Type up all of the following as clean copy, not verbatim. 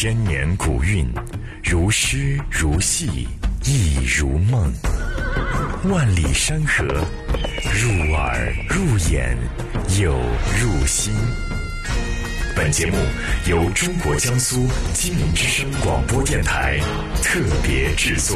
千年古韵，如诗如戏，意如梦。万里山河，入耳入眼，有入心。本节目由中国江苏金陵之声广播电台特别制作。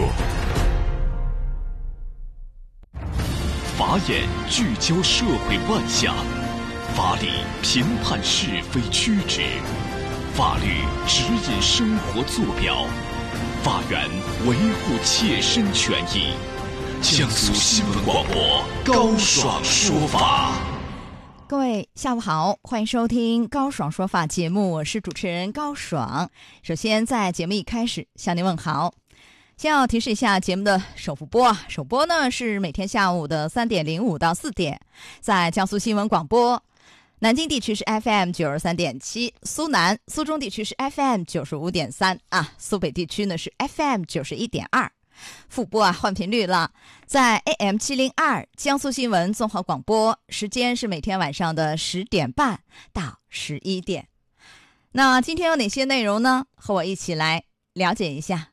法眼聚焦社会万象，法理评判是非曲直，法律指引生活坐标，法源维护切身权益。江苏新闻广播高爽说法。 各位下午好，欢迎收听高爽说法节目，我是主持人高爽。首先在节目一开始向您问好。先要提示一下节目的首播首播呢是每天下午的3点05到4点，在江苏新闻广播。南京地区是 FM 93.7，苏南、苏中地区是 FM 95.3啊，苏北地区呢是 FM 91.2。复播换频率了，在 AM 702江苏新闻综合广播，时间是每天晚上的10点半到11点。那今天有哪些内容呢？和我一起来了解一下。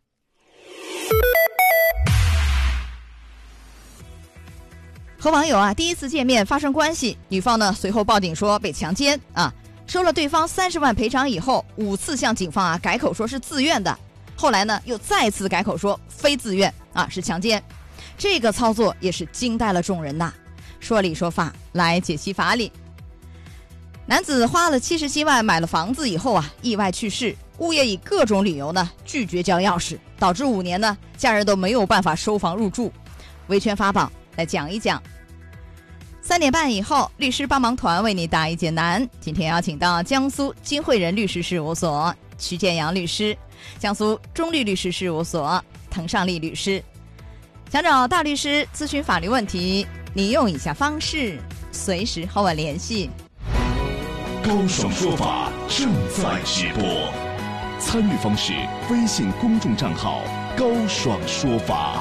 和网友第一次见面发生关系，女方呢随后报警说被强奸收了对方30万赔偿以后，5次向警方改口说是自愿的，后来呢又再次改口说非自愿是强奸。这个操作也是惊呆了众人呐。说理说法来解析法理。男子花了77万买了房子以后意外去世，物业以各种理由呢拒绝交钥匙，导致5年呢家人都没有办法收房入住。维权法宝来讲一讲。3点半以后，律师帮忙团为你答疑解难。今天邀请到江苏金汇仁律师事务所曲建阳律师，江苏中律律师事务所滕尚丽律师。想找大律师咨询法律问题，你用以下方式随时和我联系。 高爽说法正在直播，参与方式：微信公众账号高爽说法。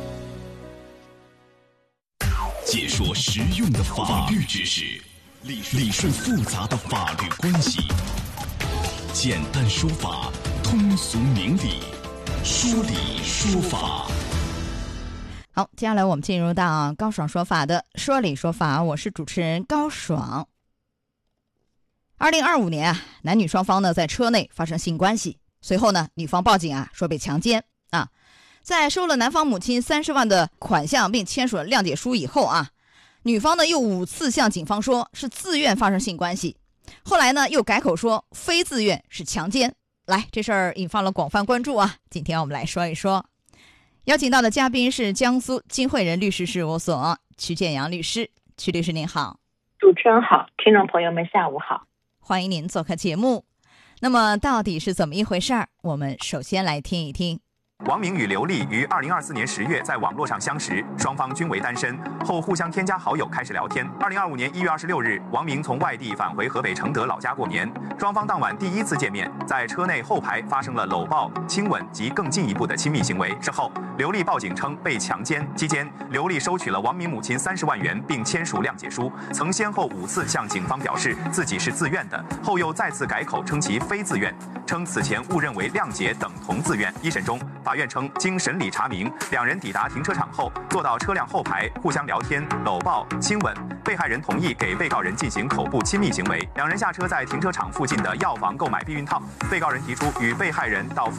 解说实用的法律知识，理顺复杂的法律关系，简单说法，通俗明理，说理说法。 好，接下来我们进入到高爽说法的说理说法，我是主持人高爽。2025年男女双方呢在车内发生性关系，随后呢女方报警说被强奸在收了男方母亲30万的款项并签署了谅解书以后女方呢又5次向警方说是自愿发生性关系，后来呢又改口说非自愿是强奸。来，这事儿引发了广泛关注今天我们来说一说。邀请到的嘉宾是江苏金汇仁律师事务所曲建阳律师。曲律师您好。 主持人好，听众朋友们下午好， 欢迎您做客节目。那么到底是怎么一回事儿？我们首先来听一听。 王明与刘丽于2024年10月在网络上相识，双方均为单身，后互相添加好友开始聊天。2025年1月26日，王明从外地返回河北承德老家过年，双方当晚第一次见面，在车内后排发生了搂抱、亲吻及更进一步的亲密行为。事后，刘丽报警称被强奸，期间刘丽收取了王明母亲30万元，并签署谅解书，曾先后5次向警方表示自己是自愿的，后又再次改口称其非自愿，称此前误认为谅解等同自愿。一审中，法院称，经审理查明，两人抵达停车场后，坐到车辆后排，互相聊天、搂抱、亲吻。被害人同意给被告人进行口部亲密行为。两人下车，在停车场附近的药房购买避孕套。被告人提出与被害人到